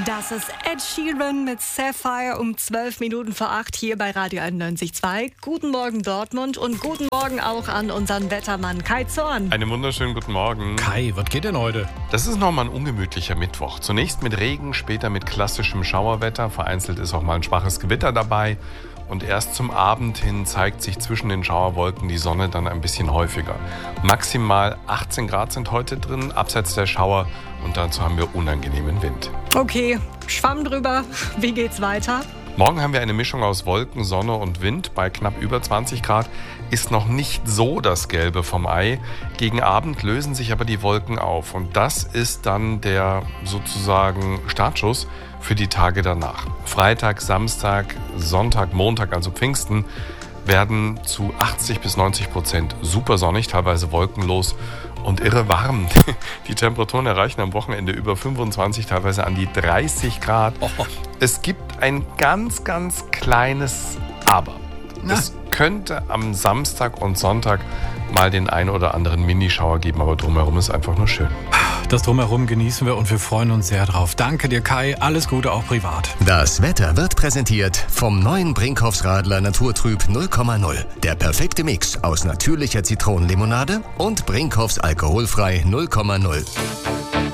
Das ist Ed Sheeran mit Sapphire um 12 Minuten vor 8 hier bei Radio 91.2. Guten Morgen Dortmund und guten Morgen auch an unseren Wettermann Kai Zorn. Einen wunderschönen guten Morgen. Kai, was geht denn heute? Das ist nochmal ein ungemütlicher Mittwoch. Zunächst mit Regen, später mit klassischem Schauerwetter. Vereinzelt ist auch mal ein schwaches Gewitter dabei. Und erst zum Abend hin zeigt sich zwischen den Schauerwolken die Sonne dann ein bisschen häufiger. Maximal 18 Grad sind heute drin, abseits der Schauer. Und dazu haben wir unangenehmen Wind. Okay, Schwamm drüber. Wie geht's weiter? Morgen haben wir eine Mischung aus Wolken, Sonne und Wind. Bei knapp über 20 Grad ist noch nicht so das Gelbe vom Ei. Gegen Abend lösen sich aber die Wolken auf. Und das ist dann der sozusagen Startschuss für die Tage danach. Freitag, Samstag, Sonntag, Montag, also Pfingsten, werden zu 80-90% super sonnig, teilweise wolkenlos und irre warm. Die Temperaturen erreichen am Wochenende über 25, teilweise an die 30 Grad. Es gibt ein ganz, ganz kleines Aber. Es könnte am Samstag und Sonntag mal den ein oder anderen Minischauer geben, aber drumherum ist einfach nur schön. Das Drumherum genießen wir und wir freuen uns sehr drauf. Danke dir, Kai. Alles Gute auch privat. Das Wetter wird präsentiert vom neuen Brinkhoffs Radler Naturtrüb 0,0. Der perfekte Mix aus natürlicher Zitronenlimonade und Brinkhoffs alkoholfrei 0,0.